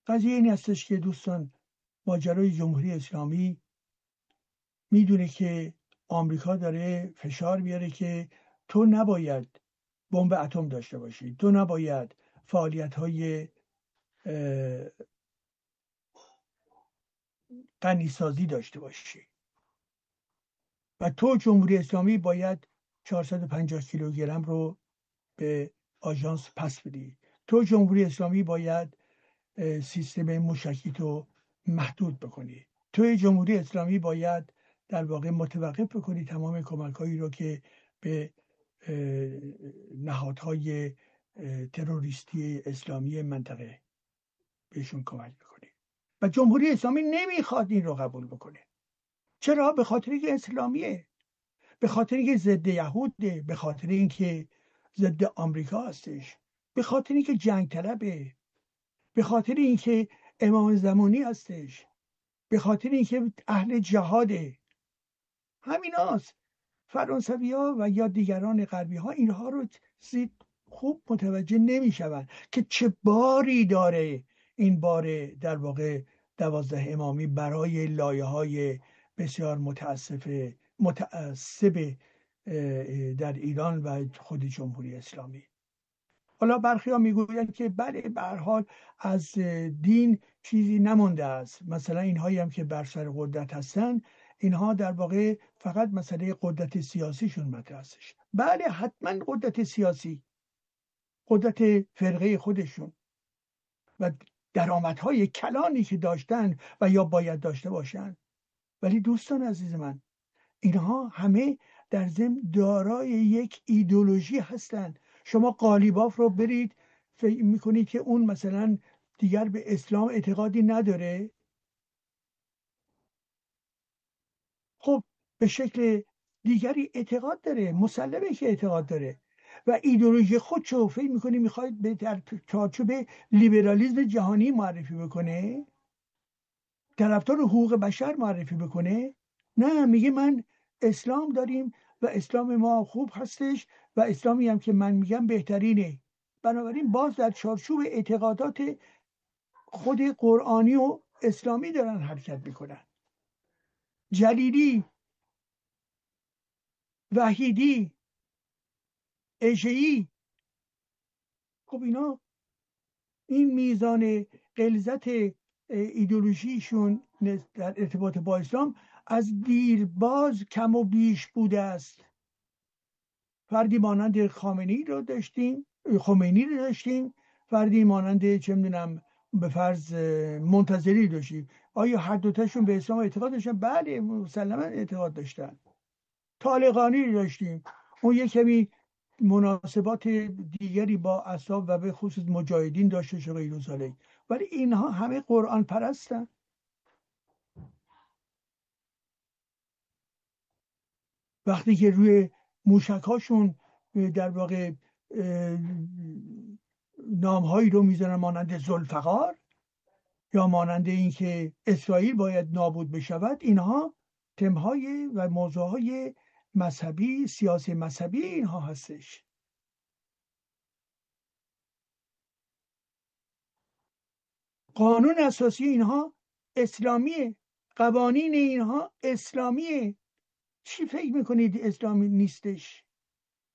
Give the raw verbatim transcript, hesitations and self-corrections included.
قضیه این هستش که دوستان، ماجرای جمهوری اسلامی میدونه که آمریکا داره فشار میاره که تو نباید بمب اتم داشته باشی، تو نباید فعالیت های غنیسازی داشته باشی و تو جمهوری اسلامی باید چهارصد و پنجاه کیلوگرم رو به آژانس پس بدی، تو جمهوری اسلامی باید سیستم موشکی تو محدود بکنی، توی جمهوری اسلامی باید در واقع متوقف بکنی تمام کمک هایی رو که به نهادهای تروریستی اسلامی منطقه بهشون کمک بکنی. و جمهوری اسلامی نمیخواد این رو قبول بکنه. چرا؟ به خاطر اینکه اسلامیه، به خاطر اینکه ضد یهوده، به خاطر اینکه ضد آمریکا هستش، به خاطر اینکه جنگ طلبه، به خاطر اینکه امام زمانی هستش، به خاطر اینکه اهل جهاده. همین هاست. فرانسوی ها و یا دیگران غربی ها اینها رو زید خوب متوجه نمی شوند که چه باری داره این بار در واقع دوازده امامی برای لایه های بسیار متاسف متعصب در ایران و خود جمهوری اسلامی. حالا برخی ها میگویند که بله به هر حال از دین چیزی نمونده است، مثلا اینهایی هم که بر سر قدرت هستن اینها در واقع فقط مسئله قدرت سیاسیشون مطرح هستش. بله حتما قدرت سیاسی، قدرت فرقه خودشون و درآمدهای کلانی که داشتن و یا باید داشته باشن، ولی دوستان عزیز من اینها همه در ضمن دارای یک ایدئولوژی هستند. شما قالیباف رو برید فکر میکنید که اون مثلا دیگر به اسلام اعتقادی نداره؟ خب به شکل دیگری اعتقاد داره، مسلمه که اعتقاد داره و ایدئولوژی خودشو فکر میکنی میخواید به در چارچوب لیبرالیسم جهانی معرفی بکنه، طرفدار حقوق بشر معرفی بکنه؟ نه، میگه من اسلام داریم و اسلام ما خوب هستش و اسلامی هم که من میگم بهترینه. بنابراین باز در چارچوب اعتقادات خود قرآنی و اسلامی دارن حرکت میکنن. جلیلی، وحیدی، اژه‌ای، خب اینا این میزان غلظت ایدئولوژیشون در ارتباط با اسلام از دیرباز کم و بیش بوده است. فردی مانند خامنه‌ای رو داشتیم، خمینی رو داشتیم، فردی مانند چه میدونم به فرض منتظری داشتیم. آیا هر دوتاشون به اسلام اعتقاد داشتن؟ بله مسلما اعتقاد داشتن. طالقانی رو داشتیم، اون یک کمی مناسبات دیگری با اصحاب و به خصوص مجاهدین داشته شده غیر ذالک، ولی اینها همه قرآن پرستن. وقتی که روی موشکاشون در واقع نامهایی رو میزنن مانند ذوالفقار یا مانند این که اسرائیل باید نابود بشود، اینها تمهای و موضوعهای مذهبی، سیاسی مذهبی اینها هستش. قانون اساسی اینها اسلامیه، قوانین اینها اسلامیه. چی فکر میکنید اسلامی نیستش؟